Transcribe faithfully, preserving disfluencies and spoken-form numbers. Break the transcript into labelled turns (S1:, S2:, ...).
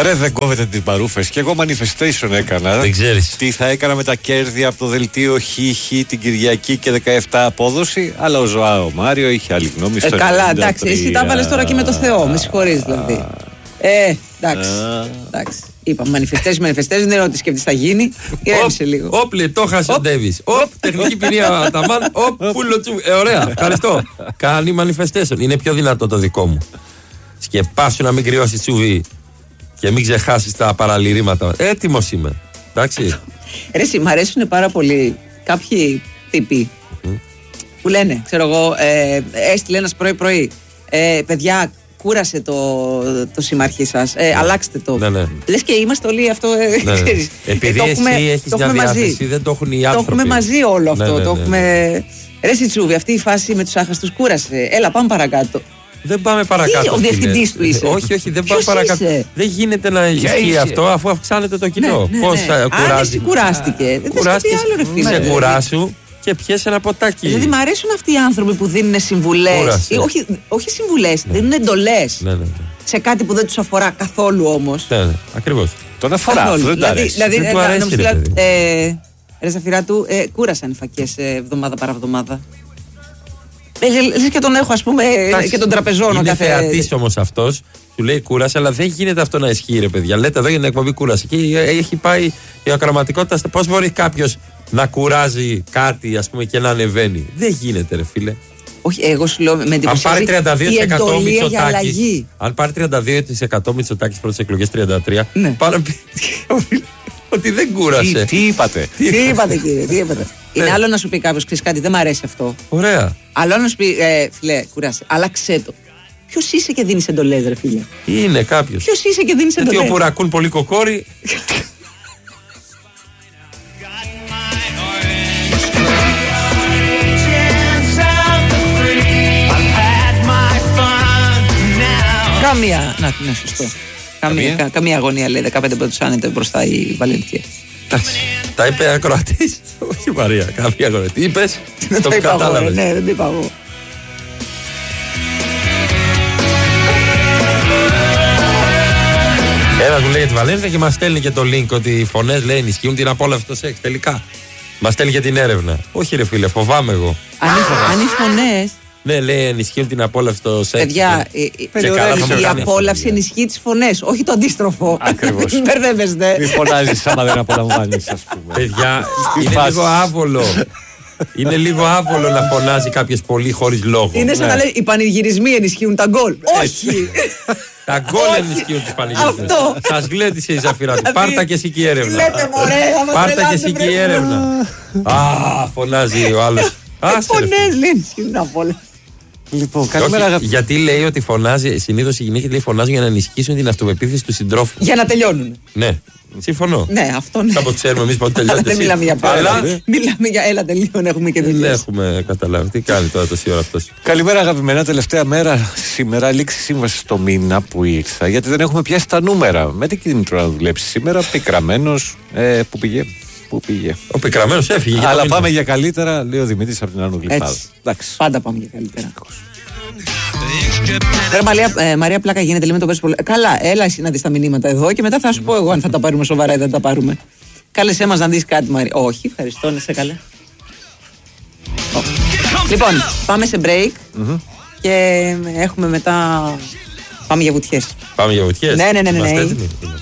S1: Ρε, δεν κόβετε τις μπαρούφες. Και εγώ manifestation έκανα.
S2: Δεν ξέρεις.
S1: Τι θα έκανα με τα κέρδη από το δελτίο Χ την Κυριακή και δεκαεπτά απόδοση. Αλλά ο Ζωάο Μάριο είχε άλλη γνώμη.
S3: Ε, καλά, εντάξει. Εσύ τα βάλες τώρα και με το Θεό. Με συγχωρείς δηλαδή. Ε, εντάξει. εντάξει. Είπαμε, manifestation, manifestation, δεν είναι ό,τι σκέφτεσαι θα γίνει. Ηρέμησε λίγο.
S2: Όπ, λεπτό χάσε ο Ντέβις. Όπ, τεχνική ποινία Αταμάν. Όπ, πουλο τσου. Ε, ωραία, ευχαριστώ. Κάνει manifestation. Είναι πιο δυνατό το δικό μου. Σκεπάσου να μην κρυώσει τσουβί και μην ξεχάσει τα παραλυρήματα. Έτοιμο είμαι. Εντάξει.
S3: Ρε, εσύ, μ' αρέσουν πάρα πολύ κάποιοι τύποι που λένε, ξέρω εγώ, ε, έστειλε ένα πρωί-πρωί. Ε, παιδιά, κούρασε το, το συμμαρχή σας. Ε, αλλάξτε το.
S2: Ναι, ναι.
S3: Λες και είμαστε όλοι αυτό. Ε,
S2: ναι, ναι. Επειδή
S3: ε,
S2: εσύ
S3: έχουμε,
S2: έχεις μια διάθεση, δεν το έχουν οι άνθρωποι.
S3: Το έχουμε μαζί όλο αυτό.
S2: Ναι, ναι, ναι,
S3: το έχουμε...
S2: ναι.
S3: Ρε Σιτσούβι, αυτή η φάση με τους άχαστους κούρασε. Έλα, πάμε παρακάτω.
S2: Δεν πάμε παρακάτω.
S3: Τι, ο διευθυντής του είσαι.
S2: Όχι, όχι, δεν
S3: Ποιος
S2: πάμε παρακάτω.
S3: Είσαι?
S2: Δεν γίνεται να ισχύει αυτό αφού αυξάνεται το κοινό.
S3: Ναι, ναι,
S2: Πώς
S3: ναι.
S2: θα κουράζει.
S3: Αν κουράστηκε.
S2: Κουράστηκε.
S3: Σε
S2: κουράσου και πιέσαι ένα ποτάκι.
S3: Δηλαδή, μ' αρέσουν αυτοί οι άνθρωποι που δίνουν συμβουλές. Όχι, όχι συμβουλές, ναι. Δίνουν εντολές.
S2: Ναι, ναι, ναι.
S3: Σε κάτι που δεν τους αφορά καθόλου όμως.
S2: Ναι, ναι, ακριβώς.
S1: Τον αφορά, αυτό δεν
S3: δηλαδή, δηλαδή,
S2: δεν του αρέσει, ρε παιδί.
S3: Ε, ρε Ζαφυράτου, ε, κούρασαν οι φακές ε, εβδομάδα παραβδομάδα. Ε, λες και τον έχω, ας πούμε, Τάξη, και τον τραπεζώνω
S2: είναι
S3: κάθε...
S2: Είναι θεατής όμως αυτός, του λέει κούρασε, αλλά δεν γίνεται αυτό να ισχύει, ρε παιδιά. Λέτε εδώ για την εκπομπή κούρασε. Και έχει πάει η ακροματικότητα. Πώς μπορεί κάποιος να κουράζει κάτι, ας πούμε, και να ανεβαίνει? Δεν γίνεται, ρε φίλε.
S3: Όχι, εγώ σου λέω με εντυπωσιάζει.
S2: Αν πάρει τριάντα δύο τοις εκατό
S3: Μητσοτάκης,
S2: αν πάρει τριάντα δύο τοις εκατό Μητσοτάκης πρώτες εκλογές τριάντα τρία,
S3: ναι.
S2: Πάνω ότι δεν κούρασε.
S1: Τι, τι είπατε.
S3: Τι είπατε, κύριε, τι είπατε. Είναι άλλο να σου πει κάποιος, ξέρεις κάτι, δεν μ' αρέσει αυτό.
S2: Ωραία.
S3: Άλλο να σου πει, ε, φιλέ, κουράσαι, άλλαξε το. Ποιος είσαι και δίνεις εντολές, ρε φίλε?
S2: Είναι κάποιος.
S3: Ποιος είσαι και δίνεις εντολές?
S2: Γιατί όπου ρακούν πολύ κοκόρι.
S3: Καμία. Να, ναι, σωστό. Καμία, κα, καμία αγωνία, λέει, δεκαπέντε πρώτους άνετε μπροστά η Βαλεντία.
S2: Τα είπε ακροατής. Όχι Μαρία, καμία αγωνία. Τι είπες?
S3: Δεν το είπα εγώ, ναι, δεν το είπα εγώ.
S2: Ένα του λέει για τη Βαλένθια και μας στέλνει και το link ότι οι φωνές, λέει, ενισχύουν την απόλαυση στο σεξ. Τελικά. Μας στέλνει και την έρευνα. Όχι ρε φίλε, φοβάμαι εγώ.
S3: Αν οι φωνές.
S2: Ναι, λέει, ενισχύουν την απόλαυση στο σεξ.
S3: Παιδιά, η, η απόλαυση ενισχύει τις φωνές, όχι το αντίστροφο.
S1: Ακριβώς.
S3: Μην μπερδεύεστε.
S1: Μη φωνάζεις άμα δεν απολαμβάνεις, ας πούμε.
S2: Παιδιά, είναι λίγο άβολο. Είναι λίγο άβολο να φωνάζει κάποιος πολύ χωρίς λόγο.
S3: Είναι σαν να λέει οι πανηγυρισμοί ενισχύουν τα γκολ. Όχι.
S2: Τα γκολ ενισχύουν τις πανηγυρισμές.
S3: Αυτό.
S2: Σας γλέντισε η Ζαφυράτη. Πάρτα και εσύ και η έρευνα.
S3: Λέτε μωρέ, άμα
S2: Πάρτα και εσύ και η έρευνα. Α, φωνάζει ο άλλος.
S3: Φωνές λέει ενισχύουν απ' όλα.
S1: Λοιπόν, καλημέρα αγαπητοί.
S2: Γιατί λέει ότι φωνάζει, συνήθως οι γυναίκες λέει φωνάζουν για να ενισχύσουν την αυτοπεποίθηση του συντρόφου.
S3: Για να τελειώνουν.
S2: Ναι, συμφωνώ.
S3: Ναι, αυτό ναι.
S2: Από ξέρουμε εμείς πότε τελειώνει.
S3: Δεν μιλάμε για πάρα.
S2: Αλλά
S3: μιλάμε για έλα τελειώνει, έχουμε και
S2: δεν
S3: δουλειές.
S2: έχουμε καταλάβει. Τι κάνει τώρα τόση ώρα αυτός?
S1: Καλημέρα αγαπημένα, τελευταία μέρα σήμερα λήξη σύμβαση στο μήνα που ήρθα, γιατί δεν έχουμε πιάσει τα νούμερα. Με τι κίνητρο να δουλέψει σήμερα, πικραμένος, ε, που πήγε. Που πήγε.
S2: Ο πικραμένος έφυγε.
S1: Αλλά πάμε για καλύτερα, λέει ο Δημήτρης από την Άνω Γλυφάδα.
S3: Πάντα πάμε για καλύτερα. Τώρα Μαρία, ε, Μαρία πλάκα γίνεται, λέμε το πες πολύ. Καλά, έλα εσύ να δεις τα μηνύματα εδώ και μετά θα σου πω εγώ αν θα τα πάρουμε σοβαρά ή δεν τα πάρουμε. Κάλεσέ μας να δεις κάτι, Μαρία. Όχι, ευχαριστώ, να σε καλά. Oh. Λοιπόν, πάμε σε break mm-hmm. και έχουμε μετά. Πάμε για βουτιές.
S2: Πάμε για βουτιές.
S3: Ναι, ναι, ναι, ναι, ναι.